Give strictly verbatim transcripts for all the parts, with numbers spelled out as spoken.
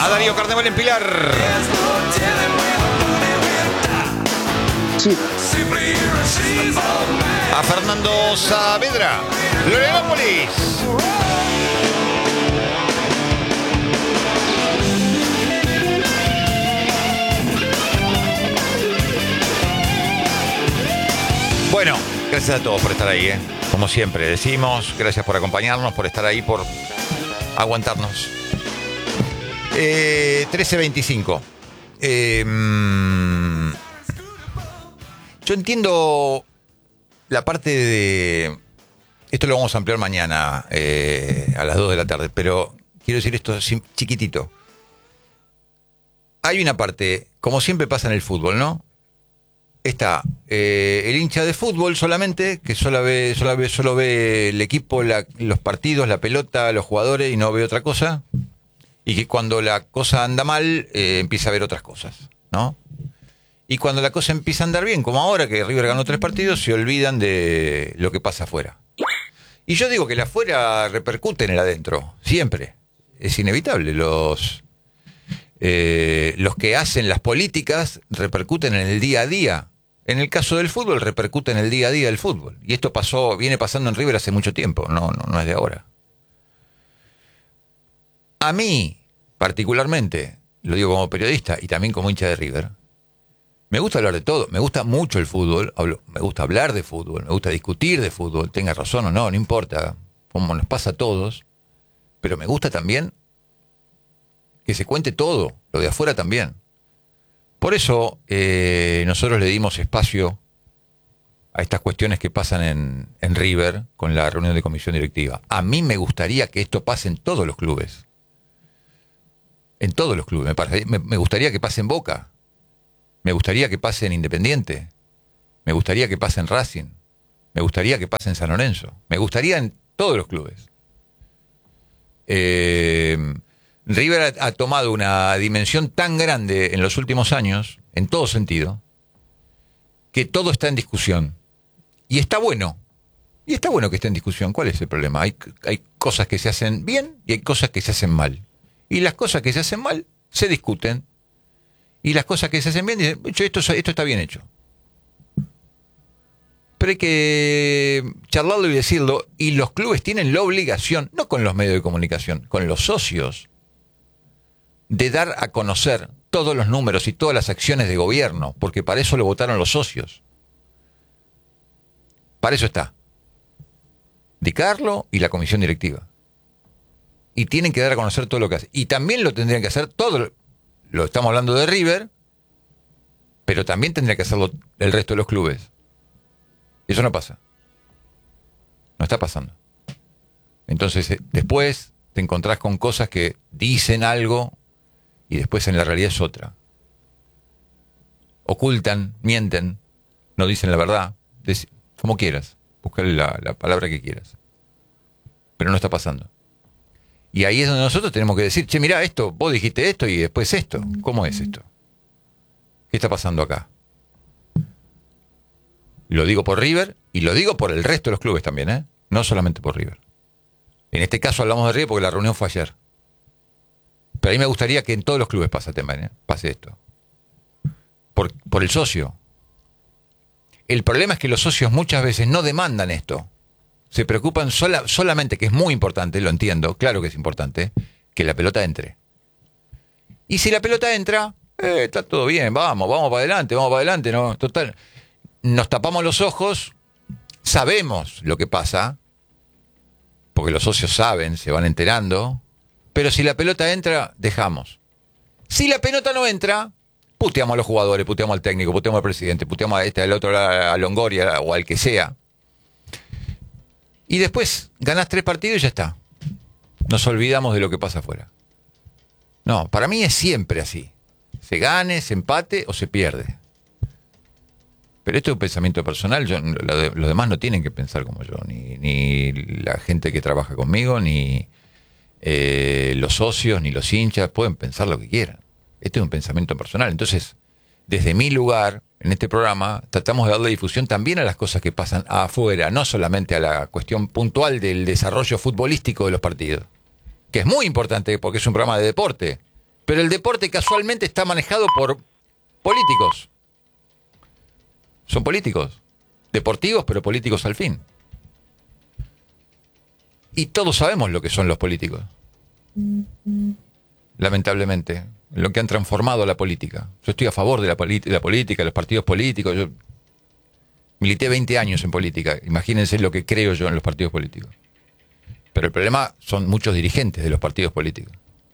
A Darío Carnaval en Pilar. Sí. A Fernando Saavedra, Florianópolis. Bueno, gracias a todos por estar ahí, ¿eh? Como siempre decimos, gracias por acompañarnos, por estar ahí, por aguantarnos. Eh, trece veinticinco. Eh, mm, yo entiendo la parte de... Esto lo vamos a ampliar mañana eh, a las dos de la tarde, pero quiero decir esto chiquitito. Hay una parte, como siempre pasa en el fútbol, ¿no? Está eh, el hincha de fútbol solamente, que solo ve, solo ve, solo ve el equipo, la, los partidos, la pelota, los jugadores y no ve otra cosa. Y que cuando la cosa anda mal, eh, empieza a ver otras cosas, ¿no? Y cuando la cosa empieza a andar bien, como ahora que River ganó tres partidos, se olvidan de lo que pasa afuera. Y yo digo que el afuera repercute en el adentro, siempre. Es inevitable. Los, eh, los que hacen las políticas repercuten en el día a día. En el caso del fútbol, repercute en el día a día del fútbol. Y esto pasó, viene pasando en River hace mucho tiempo, no, no, no es de ahora. A mí, particularmente, lo digo como periodista y también como hincha de River, me gusta hablar de todo, me gusta mucho el fútbol, hablo, me gusta hablar de fútbol, me gusta discutir de fútbol, tenga razón o no, no importa, como nos pasa a todos, pero me gusta también que se cuente todo, lo de afuera también. Por eso eh, nosotros le dimos espacio a estas cuestiones que pasan en, en River con la reunión de comisión directiva. A mí me gustaría que esto pase en todos los clubes. En todos los clubes. Me, parece, me, me gustaría que pase en Boca. Me gustaría que pase en Independiente. Me gustaría que pase en Racing. Me gustaría que pase en San Lorenzo. Me gustaría en todos los clubes. Eh... River ha, ha tomado una dimensión tan grande en los últimos años, en todo sentido, que todo está en discusión. Y está bueno. Y está bueno que esté en discusión. ¿Cuál es el problema? Hay, hay cosas que se hacen bien y hay cosas que se hacen mal. Y las cosas que se hacen mal se discuten. Y las cosas que se hacen bien dicen, esto, esto está bien hecho. Pero hay que charlarlo y decirlo. Y los clubes tienen la obligación, no con los medios de comunicación, con los socios, de dar a conocer todos los números y todas las acciones de gobierno, porque para eso lo votaron los socios. Para eso está Di Carlo y la comisión directiva. Y tienen que dar a conocer todo lo que hace. Y también lo tendrían que hacer todo, lo estamos hablando de River, pero también tendría que hacerlo el resto de los clubes. Y eso no pasa. No está pasando. Entonces, después te encontrás con cosas que dicen algo y después en la realidad es otra. Ocultan, mienten, no dicen la verdad. Dec- como quieras, buscarle la, la palabra que quieras. Pero no está pasando. Y ahí es donde nosotros tenemos que decir, che, mirá esto, vos dijiste esto y después esto. ¿Cómo es esto? ¿Qué está pasando acá? Lo digo por River y lo digo por el resto de los clubes también, ¿eh? No solamente por River. En este caso hablamos de River porque la reunión fue ayer. Pero a mí me gustaría que en todos los clubes pase, tema, ¿eh? pase esto. Por, por el socio. El problema es que los socios muchas veces no demandan esto. Se preocupan sola, solamente, que es muy importante, lo entiendo, claro que es importante, que la pelota entre. Y si la pelota entra, eh, está todo bien, vamos, vamos para adelante, vamos para adelante. No, total, nos tapamos los ojos, sabemos lo que pasa, porque los socios saben, se van enterando. Pero si la pelota entra, dejamos. Si la pelota no entra, puteamos a los jugadores, puteamos al técnico, puteamos al presidente, puteamos a este, al otro, a Longoria o al que sea. Y después ganás tres partidos y ya está. Nos olvidamos de lo que pasa afuera. No, para mí es siempre así. Se gane, se empate o se pierde. Pero esto es un pensamiento personal. Yo, lo de, los demás no tienen que pensar como yo. Ni, ni la gente que trabaja conmigo, ni... Eh, los socios ni los hinchas pueden pensar lo que quieran. Este es un pensamiento personal. Entonces, desde mi lugar, en este programa, tratamos de darle difusión también a las cosas que pasan afuera, no solamente a la cuestión puntual del desarrollo futbolístico de los partidos, que es muy importante porque es un programa de deporte, Pero el deporte casualmente está manejado por políticos. Son políticos. Deportivos, pero políticos al fin. Y todos sabemos lo que son los políticos. Lamentablemente. Lo que han transformado la política. Yo estoy a favor de la, de la política, de los partidos políticos. Yo milité veinte años en política. Imagínense lo que creo yo en los partidos políticos. Pero el problema son muchos dirigentes de los partidos políticos.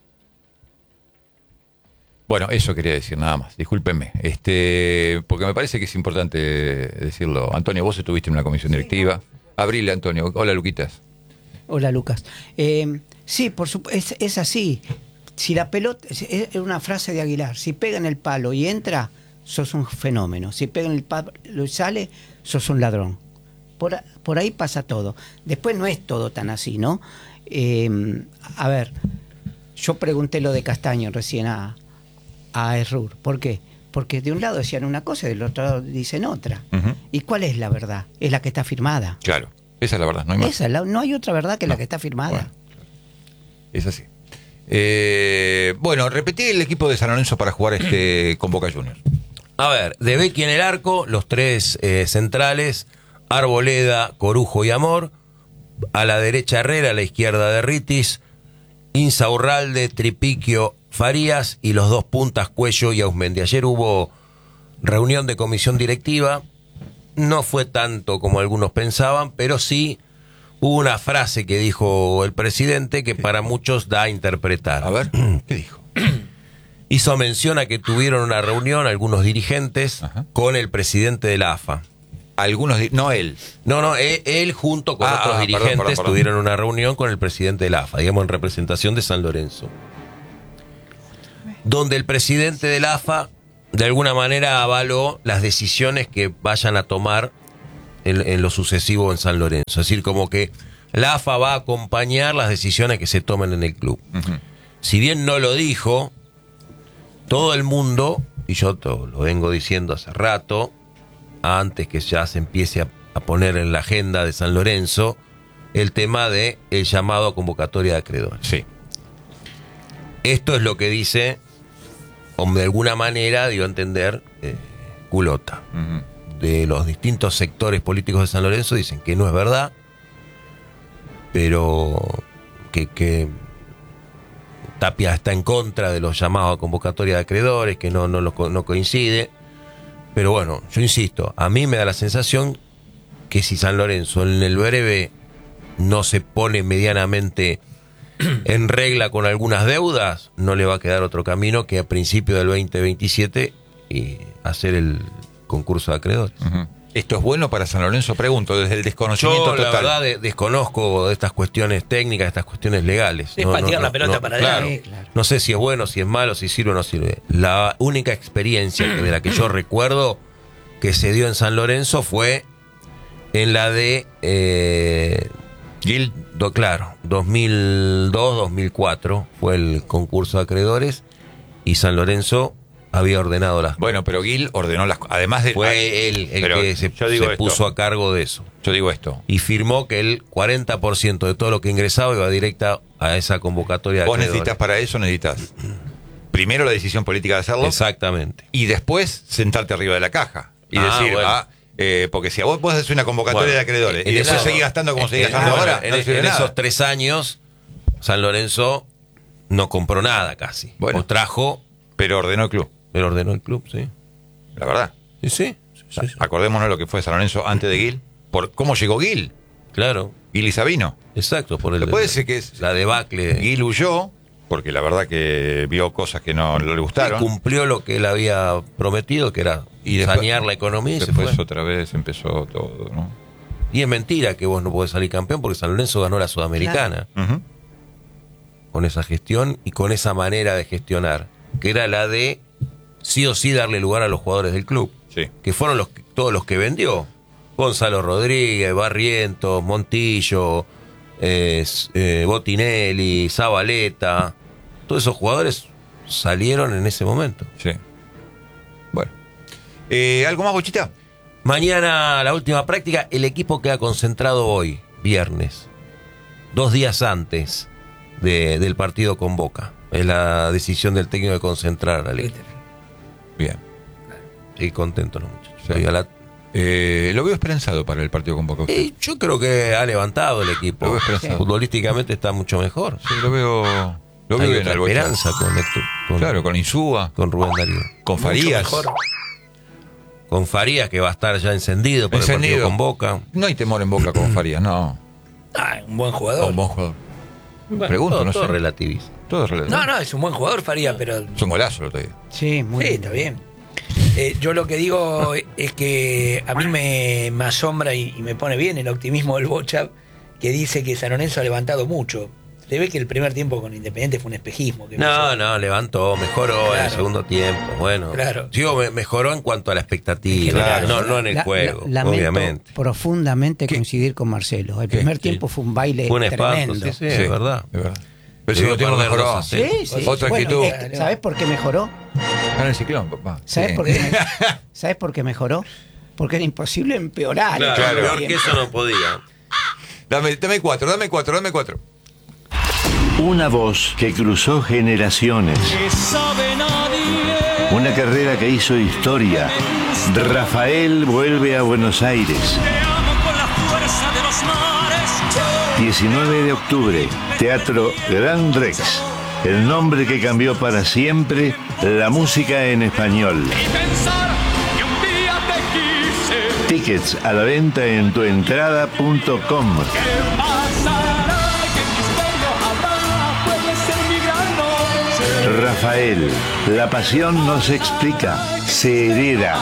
Bueno, eso quería decir, nada más. Discúlpenme. Este, porque me parece que es importante decirlo. Antonio, vos estuviste en una comisión directiva. Abril, Antonio. Hola, Luquitas. Hola, Lucas. Eh, sí, por supuesto, es, es así. Si la pelota, es una frase de Aguilar, si pega en el palo y entra, sos un fenómeno. Si pega en el palo y sale, sos un ladrón. Por, por ahí pasa todo. Después no es todo tan así, ¿no? Eh, a ver, yo pregunté lo de Castaño recién a, a Errur. ¿Por qué? Porque de un lado decían una cosa y del otro lado dicen otra. Uh-huh. ¿Y cuál es la verdad? Es la que está firmada. Claro, esa es la verdad, no hay más. Esa, la, no hay otra verdad que no. la que está firmada. Bueno, es así. Eh, bueno, repetí el equipo de San Lorenzo para jugar este con Boca Juniors. A ver, de Becchi en el arco, los tres eh, centrales, Arboleda, Corujo y Amor. A la derecha Herrera, a la izquierda Derritis, Insaurralde, Tripiquio, Farías y los dos puntas Cuello y Ausmendi. Ayer hubo reunión de comisión directiva, no fue tanto como algunos pensaban, pero sí hubo una frase que dijo el presidente que para muchos da a interpretar. A ver, ¿qué dijo? Hizo mención a que tuvieron una reunión algunos dirigentes Ajá. con el presidente de la A F A. Algunos, no él. No, no, él, él junto con ah, otros ah, dirigentes perdón, perdón, perdón. tuvieron una reunión con el presidente de la A F A, digamos en representación de San Lorenzo. Donde el presidente de la A F A de alguna manera avaló las decisiones que vayan a tomar en, en lo sucesivo en San Lorenzo. Es decir, como que la A F A va a acompañar las decisiones que se tomen en el club. Uh-huh. Si bien no lo dijo, todo el mundo, y yo todo, lo vengo diciendo hace rato, antes que ya se empiece a, a poner en la agenda de San Lorenzo, el tema de el llamado a convocatoria de acreedores. Sí. Esto es lo que dice, o de alguna manera dio a entender, eh, Culota. Uh-huh. De los distintos sectores políticos de San Lorenzo dicen que no es verdad, pero que, que Tapia está en contra de los llamados a convocatoria de acreedores, que no, no, no coincide. Pero bueno, yo insisto, a mí me da la sensación que si San Lorenzo en el breve no se pone medianamente en regla con algunas deudas, no le va a quedar otro camino que a principio del veinte veintisiete y hacer el concurso de acreedores. Uh-huh. ¿Esto es bueno para San Lorenzo? Pregunto, desde el desconocimiento Yo, total. la verdad, de, desconozco de estas cuestiones técnicas, de estas cuestiones legales. Es no, para tirar no, la pelota no, para claro, adelante. Claro. No sé si es bueno, si es malo, si sirve o no sirve. La única experiencia de la que yo recuerdo que se dio en San Lorenzo fue en la de... Eh, Gil. Do, claro, dos mil dos, dos mil cuatro fue el concurso de acreedores y San Lorenzo había ordenado las... Bueno, pero Gil ordenó las... Además de... Fue él el pero que se, se puso a cargo de eso. Yo digo esto. Y firmó que el cuarenta por ciento de todo lo que ingresaba iba directa a esa convocatoria de Vos acreedores. necesitas para eso, necesitas primero la decisión política de hacerlo. Exactamente. Y después sentarte arriba de la caja. Y ah, decir, bueno. ah, eh, porque si a vos vos haces una convocatoria bueno, de acreedores y después seguís gastando como seguís gastando bueno, ahora, en, no en, en esos tres años, San Lorenzo no compró nada casi. Bueno, o trajo... Pero ordenó el club. Pero ordenó el club, sí. La verdad. Sí, sí. sí, sí, sí. Acordémonos lo que fue San Lorenzo antes de Gil. Por ¿Cómo llegó Gil? Claro. Gil y Sabino. Exacto. Por el, puede ser que es, la debacle. Gil huyó, porque la verdad que vio cosas que no, no le gustaron. Y cumplió lo que él había prometido, que era y después, sanear la economía. Y después se fue. Otra vez empezó todo, ¿no? Y es mentira que vos no podés salir campeón porque San Lorenzo ganó la Sudamericana. Claro. Uh-huh. Con esa gestión y con esa manera de gestionar, que era la de sí o sí darle lugar a los jugadores del club. Sí. Que fueron los todos los que vendió. Gonzalo Rodríguez, Barrientos, Montillo, eh, eh, Botinelli, Zabaleta. Todos esos jugadores salieron en ese momento. Sí. Bueno. Eh, ¿Algo más, Bochita? Mañana la última práctica. El equipo queda concentrado hoy, viernes. Dos días antes de, del partido con Boca. Es la decisión del técnico de concentrar al equipo. Bien. Y contento los muchachos. Sí. Hoy a la- Eh, lo veo esperanzado para el partido con Boca. Y yo creo que ha levantado el Lo equipo. veo esperanzado. Futbolísticamente está mucho mejor. Sí, lo veo, lo veo Hay bien otra al Bocha. esperanza con Héctor, con, Claro, con Insúa, con Rubén Darío. con Mucho Farías. mejor. Con Farías, que va a estar ya encendido por el Encendido. partido con Boca. No hay temor en Boca con Farías, no. Ah, un buen jugador. Un buen jugador. Bueno, Pregunto, todo, no todo sé. relativiza. Todo es relativo. No, no, es un buen jugador, Faría, pero Es un golazo el otro día. Sí, muy sí, lindo. está bien. Eh, yo lo que digo es que a mí me, me asombra y, y me pone bien el optimismo del Bocha, que dice que San Lorenzo ha levantado mucho. Se ve que el primer tiempo con Independiente fue un espejismo. Que No, pasó. no, levantó, mejoró en el Claro. segundo tiempo. Bueno, Claro. digo, me- mejoró en cuanto a la expectativa, Claro. no, no en el La- juego, la- lamento obviamente. profundamente ¿Qué? coincidir con Marcelo. El ¿Qué? primer Sí. tiempo fue un baile Fue un espanto, tremendo. sí, sí, es verdad. Es verdad. Pero el Debió segundo tiempo perder mejoró. dos a cero. Sí, sí. Otra Bueno, actitud. es que, ¿sabes por qué mejoró? Gana el ciclón, papá. ¿Sabes Sí. por qué? me- ¿Sabes por qué mejoró? Porque era imposible empeorar. Claro, Claro. peor que eso no podía. Dame, dame cuatro, dame cuatro, dame cuatro. Una voz que cruzó generaciones. Una carrera que hizo historia. Rafael vuelve a Buenos Aires. diecinueve de octubre, Teatro Gran Rex. El nombre que cambió para siempre la música en español. Tickets a la venta en tuentrada punto com. Rafael, la pasión no se explica, se hereda.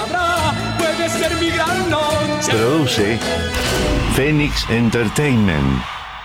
Produce Phoenix Entertainment.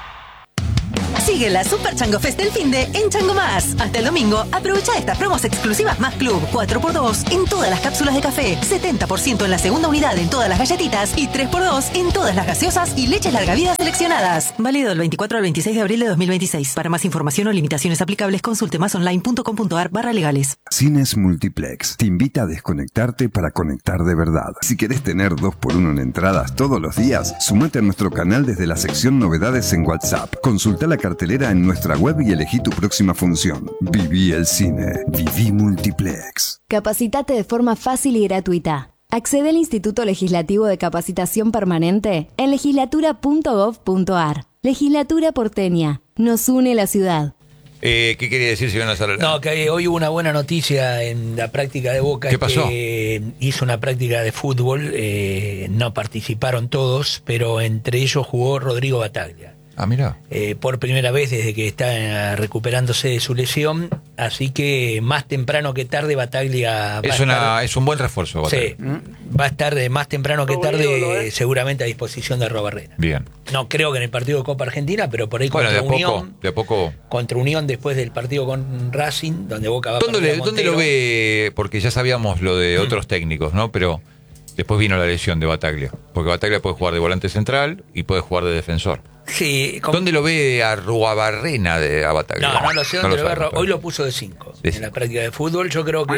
Sigue la Super Chango Fest del finde en Chango Más. Hasta el domingo, aprovecha estas promos exclusivas Más Club. cuatro por dos en todas las cápsulas de café, setenta por ciento en la segunda unidad en todas las galletitas y tres por dos en todas las gaseosas y leches larga vida seleccionadas. Válido del veinticuatro al veintiséis de abril de dos mil veintiséis. Para más información o limitaciones aplicables, consulte másonline.com.ar barra legales. Cines Multiplex te invita a desconectarte para conectar de verdad. Si querés tener dos por uno en entradas todos los días, sumate a nuestro canal desde la sección Novedades en WhatsApp. Consulta la cartelera en nuestra web y elegí tu próxima función. Viví el cine. Viví Multiplex. Capacitate de forma fácil y gratuita. Accede al Instituto Legislativo de Capacitación Permanente en legislatura punto gov punto ar. Legislatura porteña. Nos une la ciudad. Eh, ¿Qué quería decir si van a hacer? No, que hoy hubo una buena noticia en la práctica de Boca. ¿Qué pasó? Que hizo una práctica de fútbol, eh, no participaron todos, pero entre ellos jugó Rodrigo Bataglia. Ah, mira. Eh, por primera vez desde que está recuperándose de su lesión, así que más temprano que tarde Bataglia va Es, a una, estar, es un buen refuerzo. sí, Bataglia. va a estar de más temprano que tarde seguramente a disposición de Arrobarrena. Bien. No creo que en el partido de Copa Argentina, pero por ahí Bueno, contra de a poco, Unión, de a poco. contra Unión después del partido con Racing, donde Boca va a ¿Dónde, perder le- a ¿Dónde lo Montero. ve? Porque ya sabíamos lo de otros técnicos, ¿no? Pero después vino la lesión de Bataglia. Porque Bataglia puede jugar de volante central y puede jugar de defensor. Sí, con- ¿Dónde lo ve a Ruabarrena de a Bataglia? No, no lo sé dónde lo sabe, ve. pero- Hoy lo puso de cinco De en cinco. la práctica de fútbol. Yo creo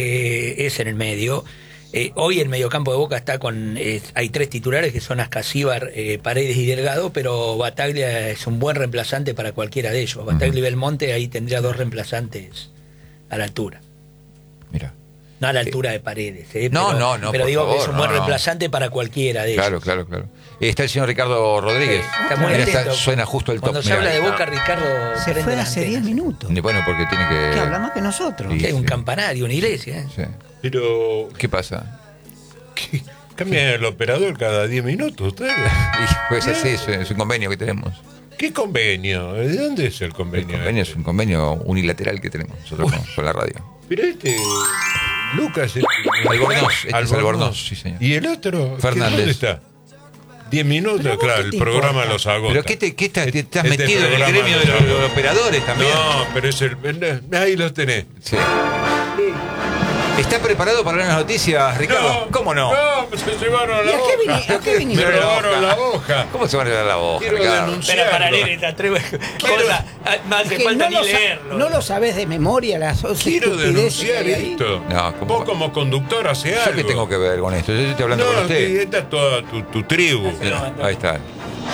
que es en el medio. Eh, hoy el mediocampo de Boca está con... eh, hay tres titulares que son Ascasíbar, eh, Paredes y Delgado, pero Bataglia es un buen reemplazante para cualquiera de ellos. Bataglia y Belmonte ahí tendría dos reemplazantes a la altura. Mira. No a la altura de Paredes. eh, No, pero, no, no, Pero por digo que es favor, un buen no, no. reemplazante para cualquiera de Claro, ellos. claro, claro. Está el señor Ricardo Rodríguez. Está muy Mira, atento. suena justo el top. Cuando se Mirá. habla de Boca, Ricardo Se prende fue la hace antena. diez minutos. Y bueno, porque tiene que... Que habla más que nosotros. Sí. Que hay un campanario, una iglesia. ¿eh? Sí. Pero ¿Qué pasa? ¿qué? Cambian el operador cada diez minutos ustedes. Y pues así es, es un convenio que tenemos. ¿Qué convenio? ¿De dónde es el El convenio? convenio es un convenio unilateral que tenemos nosotros con, con la radio. Pero este Lucas es Albornoz, este es Albornoz, sí, señor. ¿Y el otro? ¿Qué- Fernández. ¿Dónde está? Diez minutos, Pero vos, claro, ¿qué el te programa importa? los agota. ¿Pero qué, te, qué estás, te estás Este metido en el programa gremio de los los, agota. operadores también? No, pero es el... Ahí lo tenés. Sí. ¿Está preparado para las noticias, Ricardo? ¿Cómo no? No, pues se llevaron ¿Y la a qué vini- hoja. a qué viniste? Me robaron la hoja. ¿Cómo se van a llevar la voz, Quiero Ricardo? denunciar. Espera, para leer estas tres cosas, ah, no hace Que falta no, ni lo sa- leerlo. no lo sabes de memoria, las dos Quiero estupideces que denunciar hay ahí. esto. No, ¿cómo Vos va? como conductor hace ¿Yo algo. qué tengo que ver con esto? Yo estoy hablando No, con usted. que esta es toda tu, tu tribu. Ahí está.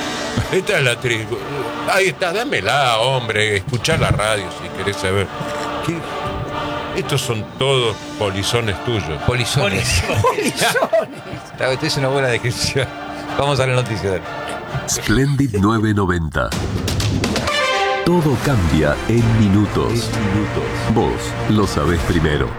Esta es la tribu. Ahí está, dámela, hombre. Escuchá la radio si querés saber. ¿Qué? Estos son todos polizones tuyos. Polizones. Claro, esta es una buena descripción. Vamos a la noticia. Splendid novecientos noventa. Todo cambia en minutos. Vos lo sabés primero.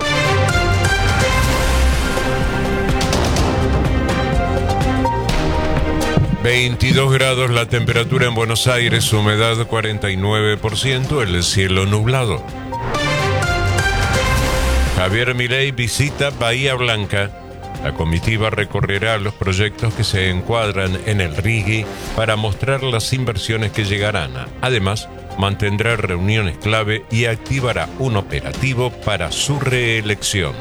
veintidós grados la temperatura en Buenos Aires, humedad cuarenta y nueve por ciento, el cielo nublado. Javier Milei visita Bahía Blanca. La comitiva recorrerá los proyectos que se encuadran en el R I G I para mostrar las inversiones que llegarán. Además, mantendrá reuniones clave y activará un operativo para su reelección.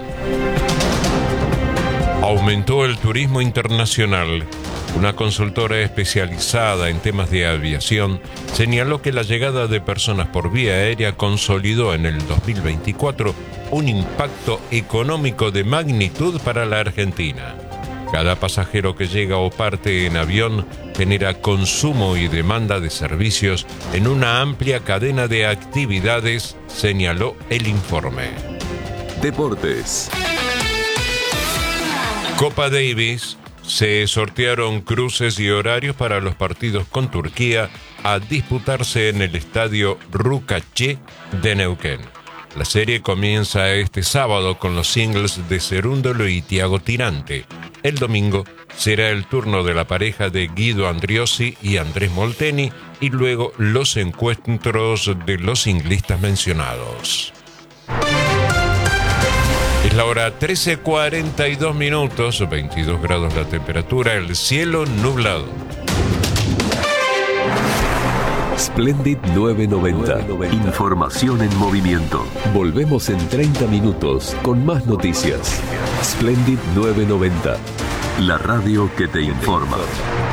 Aumentó el turismo internacional. Una consultora especializada en temas de aviación señaló que la llegada de personas por vía aérea consolidó en el dos mil veinticuatro un impacto económico de magnitud para la Argentina. Cada pasajero que llega o parte en avión genera consumo y demanda de servicios en una amplia cadena de actividades, señaló el informe. Deportes. Copa Davis. Se sortearon cruces y horarios para los partidos con Turquía a disputarse en el estadio Rukache de Neuquén. La serie comienza este sábado con los singles de Cerúndolo y Thiago Tirante. El domingo será el turno de la pareja de Guido Andriossi y Andrés Molteni y luego los encuentros de los singlistas mencionados. Es la hora trece cuarenta y dos minutos, veintidós grados la temperatura, el cielo nublado. Splendid novecientos noventa. Información en movimiento. Volvemos en treinta minutos con más noticias. Splendid novecientos noventa. La radio que te informa.